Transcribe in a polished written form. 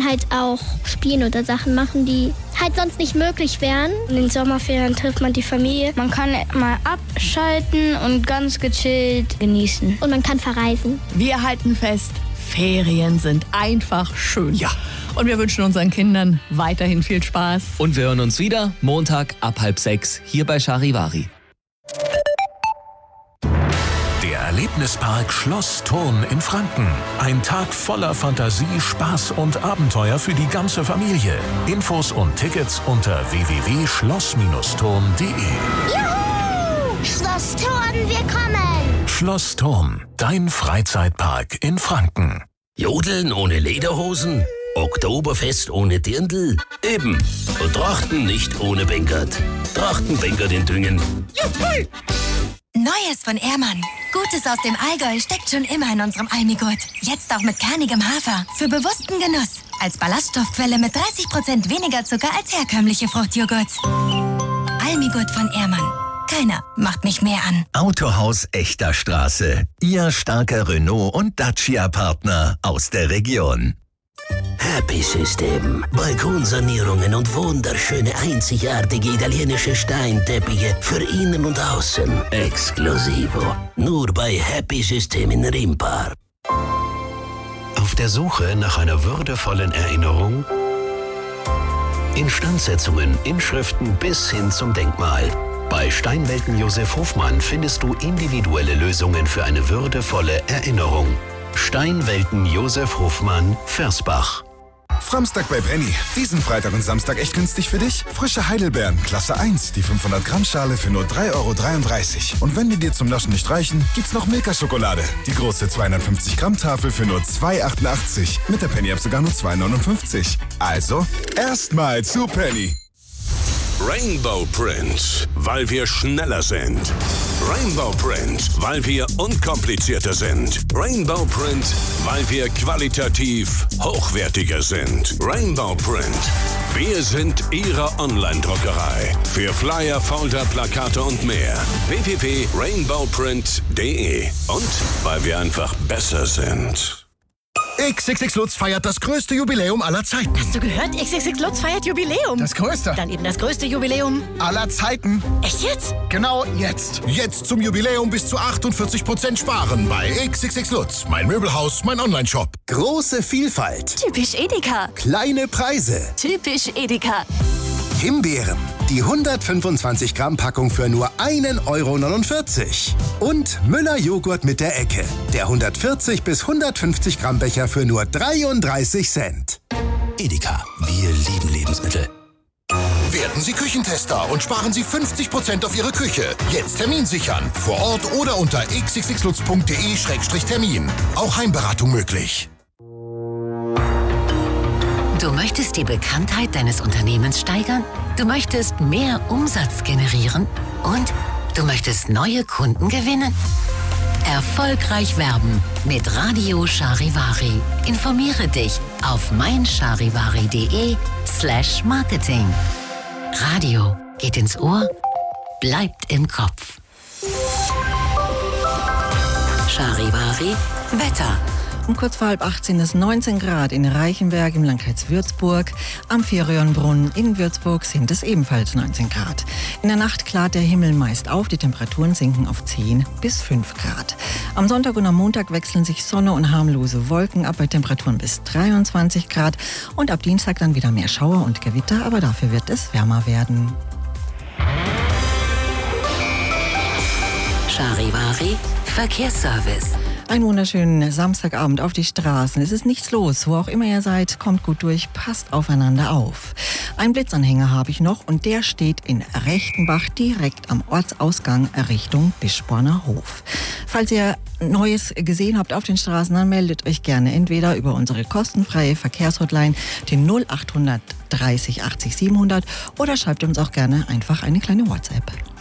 man halt auch spielen oder Sachen machen, die halt sonst nicht möglich wären. In den Sommerferien trifft man die Familie. Man kann mal abschalten und ganz gechillt genießen. Und man kann verreisen. Wir halten fest, Ferien sind einfach schön. Ja. Und wir wünschen unseren Kindern weiterhin viel Spaß. Und wir hören uns wieder Montag ab 5:30 hier bei Charivari. Der Erlebnispark Schloss Thurn in Franken. Ein Tag voller Fantasie, Spaß und Abenteuer für die ganze Familie. Infos und Tickets unter www.schloss-thurn.de. Juhu! Schloss Thurn, wir kommen! Schloss Thurn, dein Freizeitpark in Franken. Jodeln ohne Lederhosen? Oktoberfest ohne Dirndl? Eben. Und Trachten nicht ohne Bengert. Trachtenbengert in Düngen. Juhu! Neues von Ehrmann. Gutes aus dem Allgäu steckt schon immer in unserem Almigurt. Jetzt auch mit kernigem Hafer. Für bewussten Genuss. Als Ballaststoffquelle mit 30% weniger Zucker als herkömmliche Fruchtjoghurts. Almigurt von Ehrmann. Keiner macht mich mehr an. Autohaus Echter Straße. Ihr starker Renault- und Dacia-Partner aus der Region. Happy System. Balkonsanierungen und wunderschöne, einzigartige italienische Steinteppiche für innen und außen. Exklusivo. Nur bei Happy System in Rimpar. Auf der Suche nach einer würdevollen Erinnerung? Instandsetzungen, Inschriften bis hin zum Denkmal. Bei Steinwelten Josef Hofmann findest du individuelle Lösungen für eine würdevolle Erinnerung. Steinwelten Josef Hofmann, Versbach. Framstag bei Penny. Diesen Freitag und Samstag echt günstig für dich? Frische Heidelbeeren, Klasse 1, die 500 Gramm Schale für nur 3,33 €. Und wenn die dir zum Naschen nicht reichen, gibt's noch Milka-Schokolade. Die große 250 Gramm Tafel für nur 2,88. Mit der Penny-App sogar nur 2,59. Also, erstmal zu Penny. Rainbow Print, weil wir schneller sind. Rainbow Print, weil wir unkomplizierter sind. Rainbow Print, weil wir qualitativ hochwertiger sind. Rainbow Print, wir sind Ihre Online-Druckerei. Für Flyer, Folder, Plakate und mehr. www.rainbowprint.de. Und weil wir einfach besser sind. XXX Lutz feiert das größte Jubiläum aller Zeiten. Hast du gehört? XXX Lutz feiert Jubiläum. Das größte. Dann eben das größte Jubiläum aller Zeiten. Echt jetzt? Genau jetzt. Jetzt zum Jubiläum bis zu 48% sparen bei XXX Lutz. Mein Möbelhaus, mein Onlineshop. Große Vielfalt. Typisch Edeka. Kleine Preise. Typisch Edeka. Himbeeren. Die 125 Gramm Packung für nur 1,49 €. Und Müller Joghurt mit der Ecke. Der 140 bis 150 Gramm Becher für nur 33 Cent. Edeka, wir lieben Lebensmittel. Werden Sie Küchentester und sparen Sie 50% auf Ihre Küche. Jetzt Termin sichern. Vor Ort oder unter xxxlutz.de/termin. Auch Heimberatung möglich. Du möchtest die Bekanntheit deines Unternehmens steigern? Du möchtest mehr Umsatz generieren? Und du möchtest neue Kunden gewinnen? Erfolgreich werben mit Radio Charivari. Informiere dich auf meincharivari.de/marketing. Radio geht ins Ohr, bleibt im Kopf. Charivari Wetter. Um kurz vor 7:30 sind es 19 Grad in Reichenberg im Landkreis Würzburg. Am Ferienbrunn in Würzburg sind es ebenfalls 19 Grad. In der Nacht klart der Himmel meist auf, die Temperaturen sinken auf 10 bis 5 Grad. Am Sonntag und am Montag wechseln sich Sonne und harmlose Wolken ab bei Temperaturen bis 23 Grad. Und ab Dienstag dann wieder mehr Schauer und Gewitter, aber dafür wird es wärmer werden. Charivari Verkehrsservice. Einen wunderschönen Samstagabend auf die Straßen. Es ist nichts los. Wo auch immer ihr seid, kommt gut durch, passt aufeinander auf. Einen Blitzanhänger habe ich noch und der steht in Rechtenbach direkt am Ortsausgang Richtung Bischborner Hof. Falls ihr Neues gesehen habt auf den Straßen, dann meldet euch gerne entweder über unsere kostenfreie Verkehrshotline, den 0800 30 80 700, oder schreibt uns auch gerne einfach eine kleine WhatsApp.